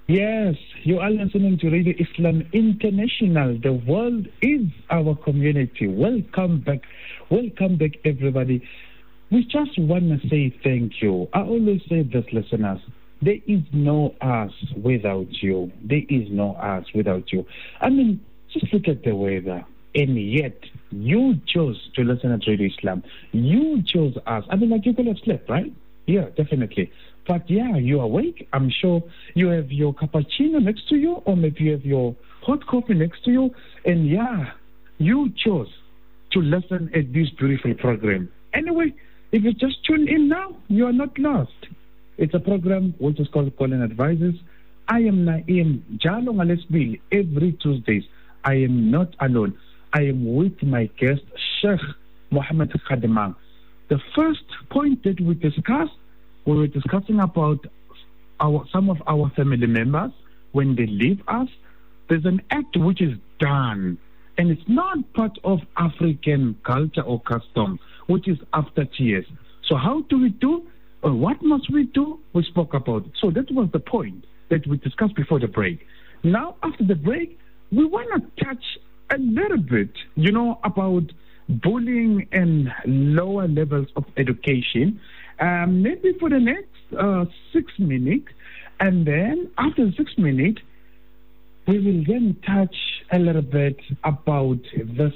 Yes, you are listening to Radio Islam International. The world is our community. Welcome back. Welcome back, everybody. We just want to say thank you. I always say this, listeners. There is no us without you. There is no us without you. I mean, just look at the weather. And yet, you chose to listen to Radio Islam. You chose us. I mean, like, you could have slept, right? Yeah, definitely. But yeah, you're awake. I'm sure you have your cappuccino next to you, or maybe you have your hot coffee next to you. And yeah, you chose to listen at this beautiful program. Anyway, if you just tune in now, you are not lost. It's a program which is called Colin Advisors. I am Naeem Jalo Ngalesbil every Tuesdays. I am not alone. I am with my guest, Sheikh Mohammed Kadimang. The first point that we discussed, we were discussing about some of our family members, when they leave us, there's an act which is done, and it's not part of African culture or custom, which is after tears. So how do we do, or what must we do? We spoke about it. So that was the point that we discussed before the break. Now, after the break, we want to touch a little bit, about bullying and lower levels of education, maybe for the next 6 minutes, and then after 6 minutes, we will then touch a little bit about this,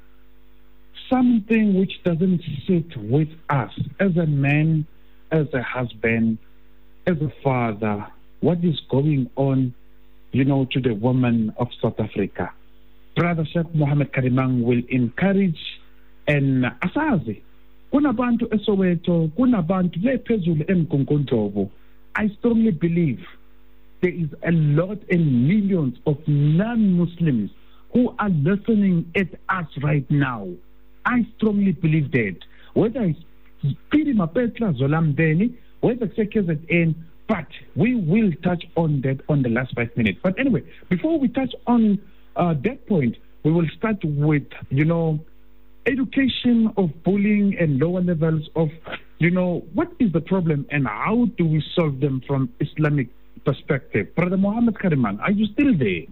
something which doesn't sit with us as a man, as a husband, as a father. What is going on, to the women of South Africa? Brother Sheikh Mohammed Kadimang will encourage and asazi. Kunabantu eSoweto, kunabantu lephezulu eMkonkondlovu. I strongly believe there is a lot and millions of non-Muslims who are listening at us right now. I strongly believe that. Whether it's Piri Mapetla, Zolamdeni, whether it's KZN, but we will touch on that on the last 5 minutes. But anyway, before we touch on that point, we will start with, education of bullying and lower levels of, what is the problem and how do we solve them from Islamic perspective. Brother Mohammed Kadimang, are you still there?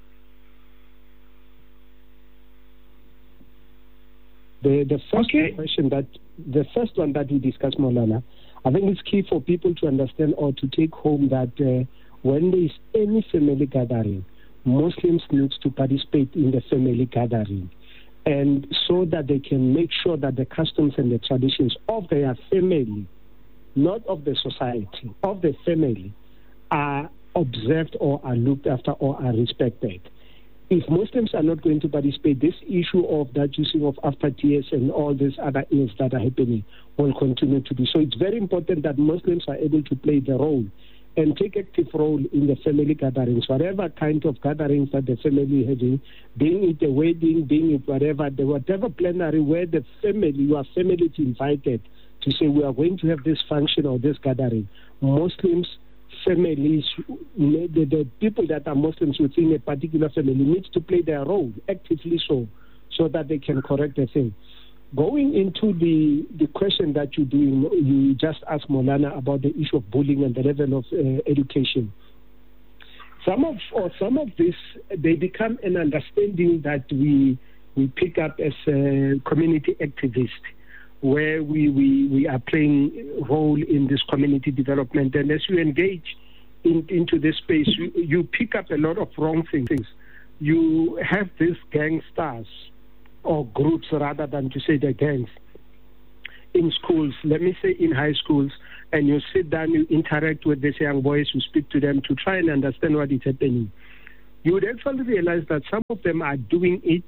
The first question the first one that we discussed, Maulana, I think it's key for people to understand or to take home that when there is any family gathering, Muslims need to participate in the family gathering, and so that they can make sure that the customs and the traditions of their family, not of the society, of the family, are observed or are looked after or are respected. If Muslims are not going to participate, this issue of that using of after tears and all these other ills that are happening will continue to be. So it's very important that Muslims are able to play the role and take active role in the family gatherings, whatever kind of gatherings that the family is having, being it a wedding, being it whatever plenary where the family, your family is invited to say we are going to have this function or this gathering. Muslims, families, the people that are Muslims within a particular family needs to play their role actively so that they can correct the thing. Going into the question that you just asked Maulana about the issue of bullying and the level of education. Some of this, they become an understanding that we pick up as a community activist, where we are playing a role in this community development. And as you engage into this space, you pick up a lot of wrong things. You have these gangsters, or groups rather than to say the gangs, in schools, let me say in high schools, and you sit down, you interact with these young boys, you speak to them to try and understand what is happening. You would actually realize that some of them are doing it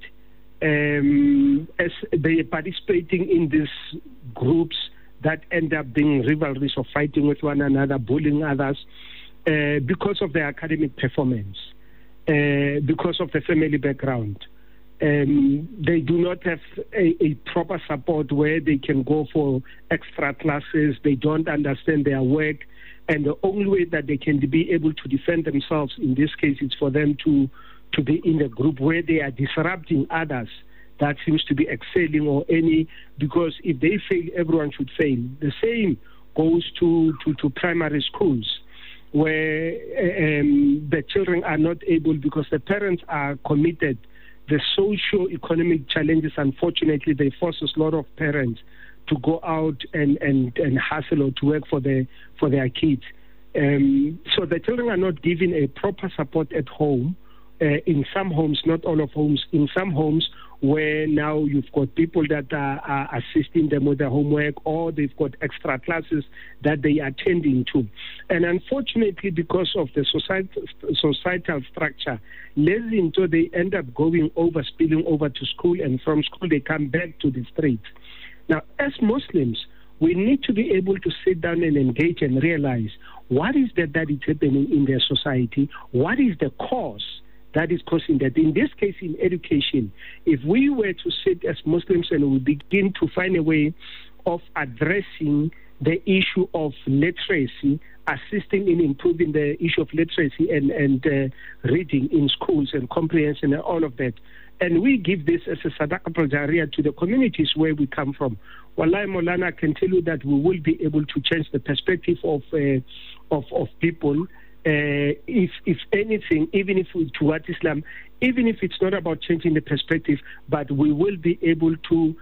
as they are participating in these groups that end up being rivalries or fighting with one another, bullying others, because of their academic performance, because of the family background. They do not have a proper support where they can go for extra classes. They don't understand their work. And the only way that they can be able to defend themselves in this case is for them to be in a group where they are disrupting others that seems to be excelling because if they fail, everyone should fail. The same goes to primary schools. where the children are not able, because the parents are committed. The socio-economic challenges, unfortunately, they force a lot of parents to go out and hustle or to work for their kids. So the children are not given a proper support at home. In some homes, not all of homes, in some homes where now you've got people that are assisting them with their homework, or they've got extra classes that they are attending to. And unfortunately, because of the societal structure, so they end up spilling over to school, and from school they come back to the streets. Now, as Muslims, we need to be able to sit down and engage and realize what is that is happening in their society, what is the cause that is causing that. In this case, in education, if we were to sit as Muslims and we begin to find a way of addressing the issue of literacy, assisting in improving the issue of literacy and reading in schools and comprehension and all of that, and we give this as a sadaqah jariyah to the communities where we come from, Wallahi Maulana, I can tell you that we will be able to change the perspective of people. If anything, even if toward Islam, even if it's not about changing the perspective, but we will be able to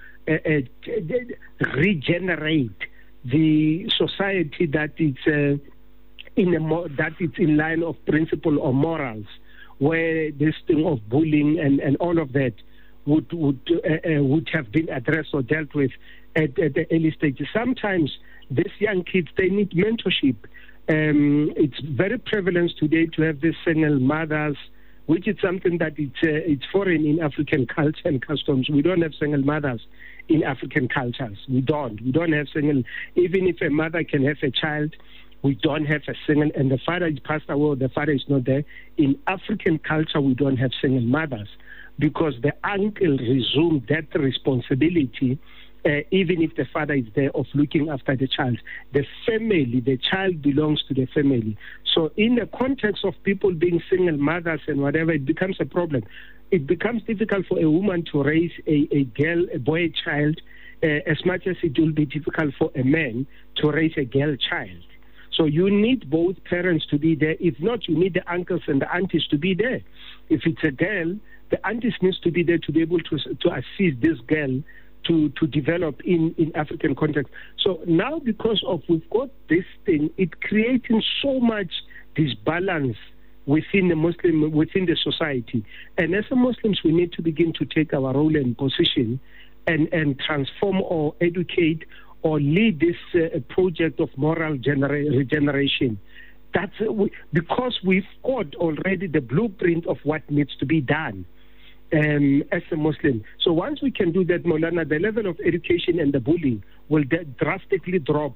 regenerate the society that it's in line of principle or morals, where this thing of bullying and all of that would have been addressed or dealt with at the early stages. Sometimes these young kids, they need mentorship. It's very prevalent today to have these single mothers, which is something that it's foreign in African culture and customs. We don't have single mothers in African cultures. We don't have single. Even if a mother can have a child, we don't have a single, and the father is passed away, or the father is not there. In African culture, we don't have single mothers, because the uncle resumed that responsibility. Even if the father is there, of looking after the child. The family, the child belongs to the family. So in the context of people being single mothers and whatever, it becomes a problem. It becomes difficult for a woman to raise a boy child, as much as it will be difficult for a man to raise a girl child. So you need both parents to be there. If not, you need the uncles and the aunties to be there. If it's a girl, the aunties needs to be there to be able to assist this girl to develop in African context. So now, because of we've got this thing, it creating so much disbalance within the society. And as a Muslims, we need to begin to take our role and position and transform or educate or lead this project of moral regeneration. That's because we've got already the blueprint of what needs to be done. As a Muslim. So once we can do that, Maulana, the level of education and the bullying will drastically drop.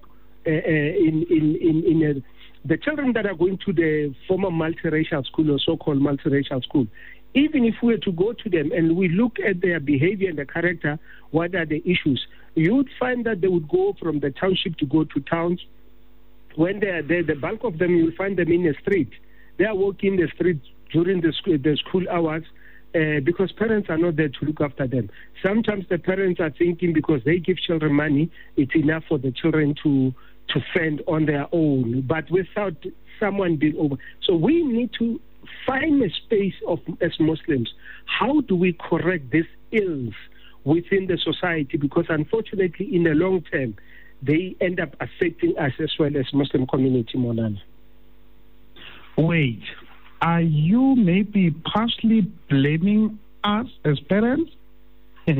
The children that are going to the former multiracial school or so-called multiracial school, even if we were to go to them and we look at their behavior and the character, what are the issues, you would find that they would go from the township to go to towns. When they are there, the bulk of them, you'll find them in the street. They are walking the street during the school hours, because parents are not there to look after them. Sometimes the parents are thinking because they give children money, it's enough for the children to fend on their own, but without someone being over. So we need to find a space as Muslims. How do we correct these ills within the society? Because unfortunately, in the long term, they end up affecting us as well as Muslim community, Maulana. Wait. Are you maybe partially blaming us as parents? Are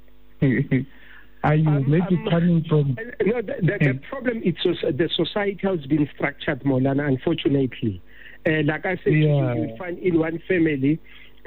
you maybe coming from... No, the problem is the society has been structured, Maulana, unfortunately. Like I said, you find in one family,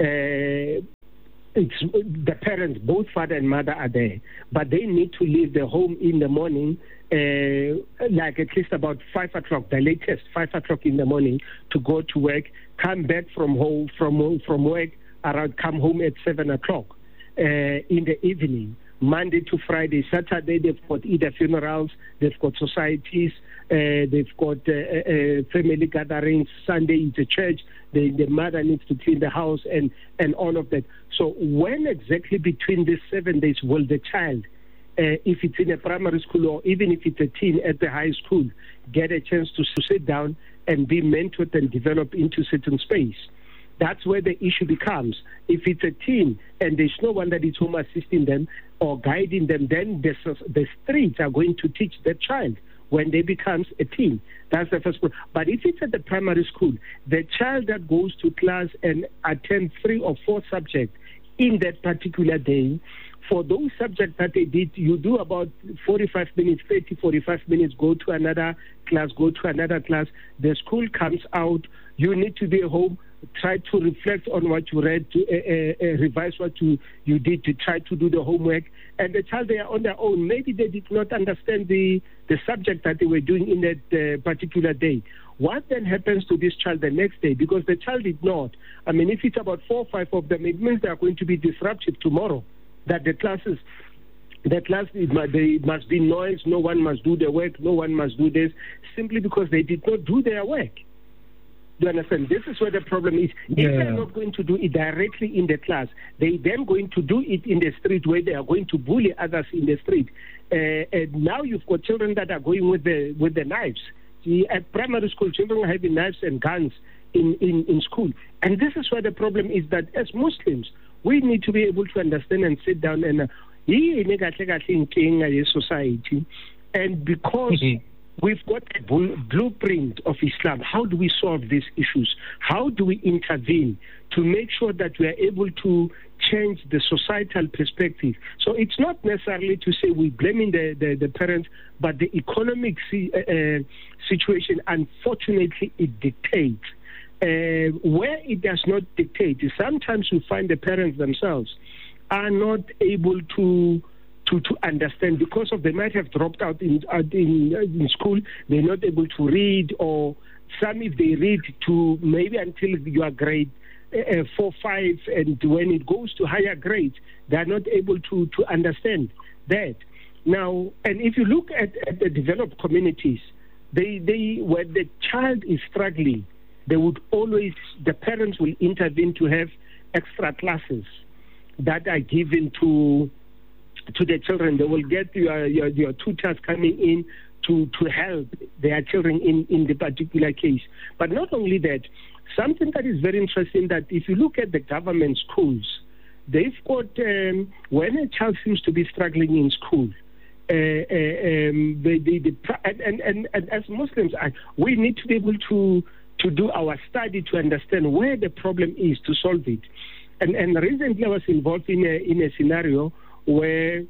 it's the parents, both father and mother are there, but they need to leave the home in the morning, like at least about 5 o'clock, the latest 5 o'clock in the morning, to go to work, come back from work around, come home at 7 o'clock in the evening. Monday to Friday, Saturday they've got either funerals, they've got societies, they've got family gatherings. Sunday is a church. The mother needs to clean the house and all of that. So when exactly between these 7 days will the child, if it's in a primary school or even if it's a teen at the high school, get a chance to sit down and be mentored and develop into certain space. That's where the issue becomes. If it's a teen and there's no one that is home assisting them or guiding them, then the streets are going to teach the child when they becomes a teen. That's the first point. But if it's at the primary school, the child that goes to class and attends 3 or 4 subjects in that particular day, for those subjects that they did, you do about 45 minutes, 30, 45 minutes, go to another class, the school comes out, you need to be home, try to reflect on what you read, to revise what you did, to try to do the homework. And the child, they are on their own. Maybe they did not understand the subject that they were doing in that particular day. What then happens to this child the next day? Because the child did not. I mean, if it's about 4 or 5 of them, it means they are going to be disruptive tomorrow. That the classes, there must be noise, no one must do the work, no one must do this, simply because they did not do their work. Do you understand? This is where the problem is. If they're not going to do it directly in the class, they then going to do it in the street where they are going to bully others in the street. And now you've got children that are going with the knives. See, at primary school, children are having knives and guns in school. And this is where the problem is, that as Muslims, we need to be able to understand and sit down and society. And because we've got a blueprint of Islam, how do we solve these issues? How do we intervene to make sure that we are able to change the societal perspective? So it's not necessarily to say we're blaming the parents, but the economic situation, unfortunately, it dictates. Where it does not dictate, sometimes you find the parents themselves are not able to understand, because of they might have dropped out in school, they're not able to read, or some, if they read to maybe until you are grade 4, 5, and when it goes to higher grades, they're not able to understand that. Now, and if you look at the developed communities, they when the child is struggling, they would always, the parents will intervene to have extra classes that are given to the children. They will get your tutors coming in to help their children in the particular case. But not only that, something that is very interesting, that if you look at the government schools, they've got, when a child seems to be struggling in school, and as Muslims, we need to be able to do our study to understand where the problem is, to solve it. And recently I was involved in a scenario where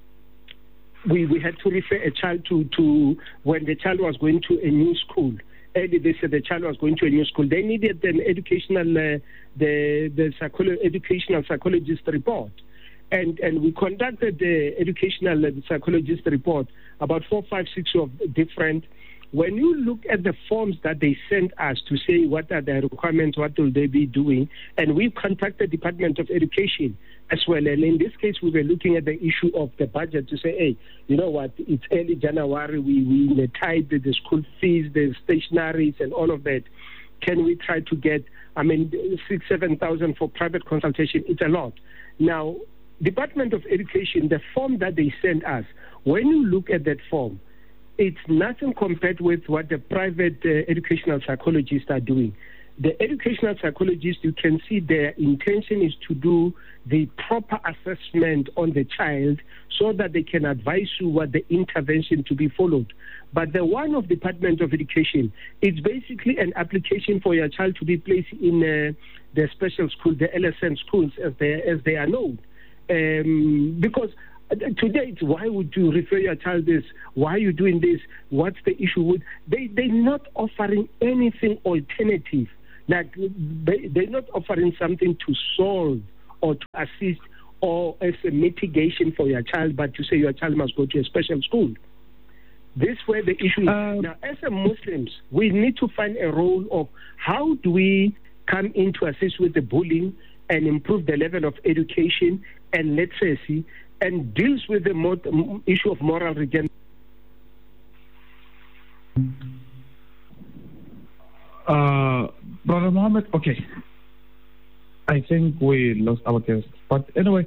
we had to refer a child to when the child was going to a new school. Early they said the child was going to a new school. They needed an educational educational psychologist report. And we conducted the educational psychologist report, about 4, 5, 6 of different. When you look at the forms that they sent us to say what are the requirements, what will they be doing, and we contacted the Department of Education as well. And in this case, we were looking at the issue of the budget to say, hey, you know what, it's early January, we tied the school fees, the stationaries, and all of that. Can we try to get, 6,000, 7,000 for private consultation? It's a lot. Now, Department of Education, the form that they sent us, when you look at that form, it's nothing compared with what the private educational psychologists are doing. The educational psychologists, you can see their intention is to do the proper assessment on the child so that they can advise you what the intervention to be followed. But the one of Department of Education, it's basically an application for your child to be placed in the special school, the LSN schools as they are known. Because today, why would you refer your child this? Why are you doing this? What's the issue with? They're not offering anything alternative. Like they're not offering something to solve or to assist or as a mitigation for your child, but to say your child must go to a special school. This is where the issue is. Now, as a Muslims, we need to find a role of how do we come in to assist with the bullying and improve the level of education and literacy, and deals with the issue of moral regeneration. Brother Mohammed, okay. I think we lost our guest. But anyway,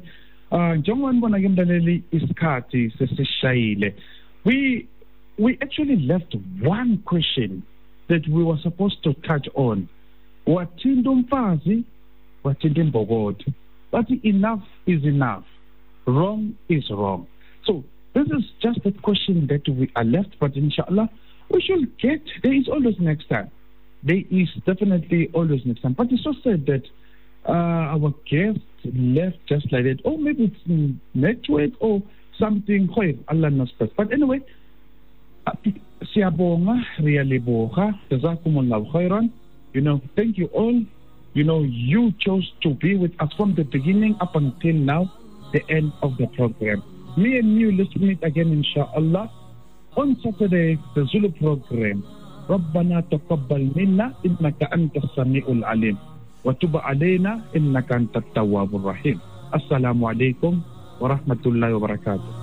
we actually left one question that we were supposed to touch on. Wathinta umfazi, wathinta imbokodo. But enough is enough. Wrong is wrong. So this is just a question that we are left, but inshallah, we should get, there is always next time. There is definitely always next time. But it's so sad that our guest left just like that. Or maybe it's network or something. Allah knows best. But anyway, siyabonga, riyaliboga, jazakumullahu khairan. Thank you all. You chose to be with us from the beginning up until now, the end of the program. Me and you, let's meet again, inshallah, on Saturday, the Zulu program. ربنا تقبل منا إنك أنت السميع العليم وتب علينا إنك أنت التواب الرحيم. السلام عليكم ورحمة الله وبركاته.